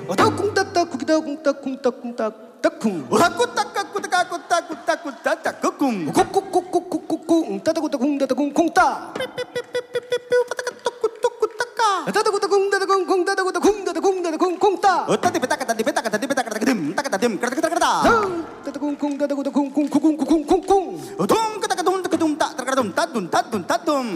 어다쿵따따 구기다 쿵따 쿵따 쿵따 따쿵 오하꾸따까꾸따까꾸따꾸따꾸따따꾸쿵 콕콕콕콕콕콕콕 따다구따 쿵따다쿵 쿵따 따다구따 쿵따다쿵 쿵따다구따 쿵따다쿵 따다쿵 쿵따 어따디베따까따디베따까따디베따까따디금 따까따dim 까따까따까따 따다쿵 쿵따다구따 쿵쿵 쿵쿵 쿵쿵 쿵쿵 둥까따까둥따까둥따 따까따둠 따둠 따둠 따둠